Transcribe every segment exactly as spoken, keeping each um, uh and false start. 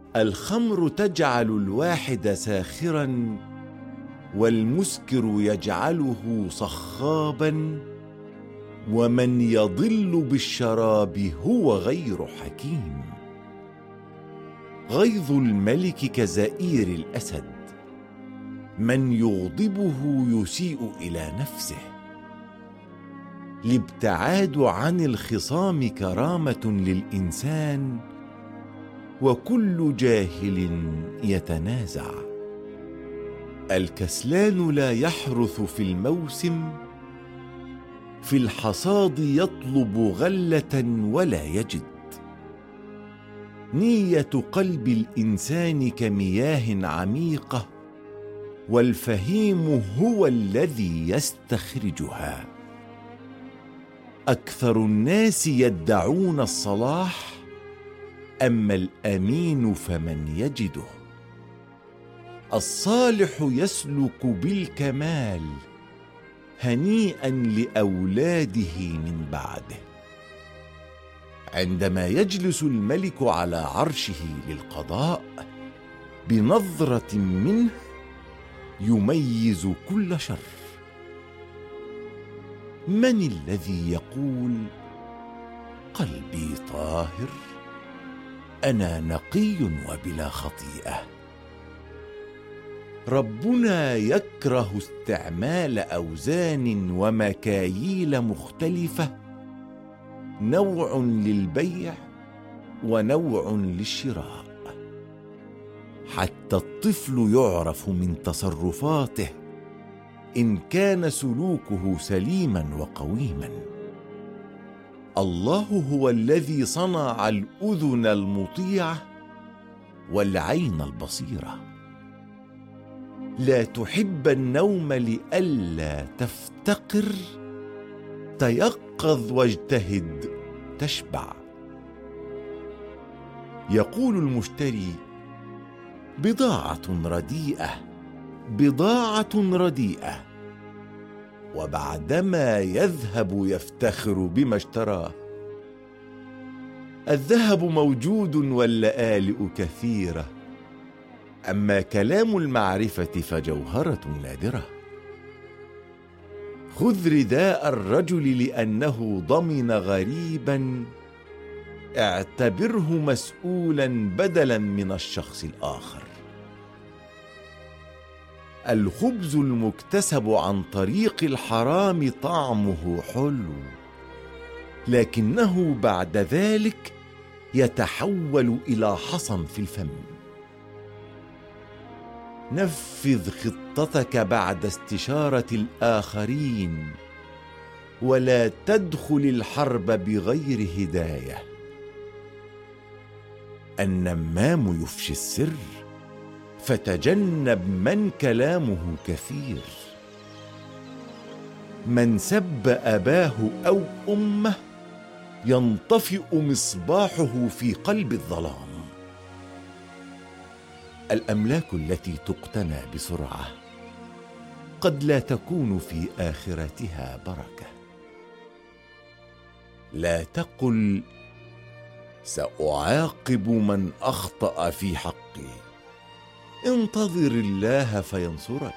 الخمر تجعل الواحد ساخرا، والمسكر يجعله صخابا، ومن يضل بالشراب هو غير حكيم. غيظ الملك كزئير الأسد، من يغضبه يسيء إلى نفسه. الابتعاد عن الخصام كرامة للإنسان، وكل جاهل يتنازع. الكسلان لا يحرث في الموسم، في الحصاد يطلب غلة ولا يجد. نية قلب الإنسان كمياه عميقة، والفهيم هو الذي يستخرجها. أكثر الناس يدعون الصلاح، أما الأمين فمن يجده. الصالح يسلك بالكمال، هنيئا لأولاده من بعده. عندما يجلس الملك على عرشه للقضاء، بنظرة منه يميز كل شر. من الذي يقول قلبي طاهر، أنا نقي وبلا خطيئة؟ ربنا يكره استعمال أوزان ومكاييل مختلفة، نوع للبيع ونوع للشراء. حتى الطفل يعرف من تصرفاته إن كان سلوكه سليما وقويما. الله هو الذي صنع الأذن المطيعة والعين البصيرة. لا تحب النوم لئلا تفتقر، تيقظ واجتهد تشبع. يقول المشتري: بضاعة رديئة، بضاعة رديئة، وبعدما يذهب يفتخر بما اشتراه. الذهب موجود واللآلئ كثيرة، أما كلام المعرفة فجوهرة نادرة. خذ رداء الرجل لأنه ضمن غريبا، اعتبره مسؤولا بدلا من الشخص الآخر. الخبز المكتسب عن طريق الحرام طعمه حلو، لكنه بعد ذلك يتحول إلى حصى في الفم. نفذ خطتك بعد استشارة الآخرين، ولا تدخل الحرب بغير هداية. النمام يفشي السر، فتجنب من كلامه كثير. من سب أباه أو أمه ينطفئ مصباحه في قلب الظلام. الأملاك التي تقتنى بسرعة قد لا تكون في آخرتها بركة. لا تقل سأعاقب من أخطأ في حقي، انتظر الله فينصرك.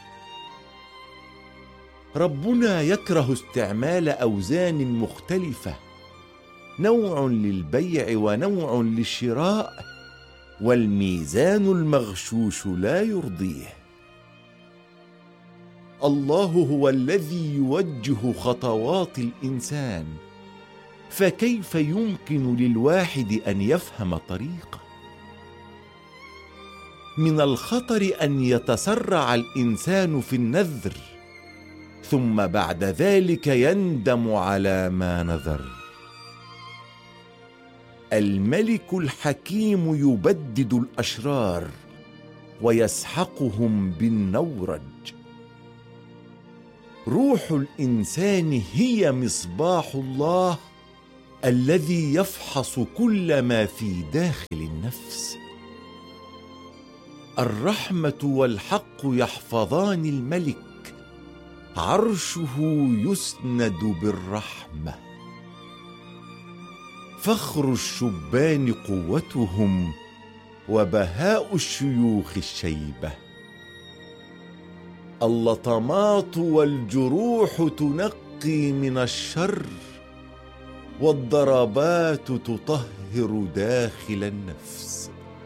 ربنا يكره استعمال أوزان مختلفة، نوع للبيع ونوع للشراء، والميزان المغشوش لا يرضيه. الله هو الذي يوجه خطوات الإنسان، فكيف يمكن للواحد أن يفهم طريقه؟ من الخطر أن يتسرع الإنسان في النذر، ثم بعد ذلك يندم على ما نذر. الملك الحكيم يبدد الأشرار ويسحقهم بالنورج. روح الإنسان هي مصباح الله الذي يفحص كل ما في داخل النفس. الرحمة والحق يحفظان الملك، عرشه يسند بالرحمة. فخر الشبان قوتهم، وبهاء الشيوخ الشيبة. اللطمات والجروح تنقي من الشر، والضربات تطهر داخل النفس.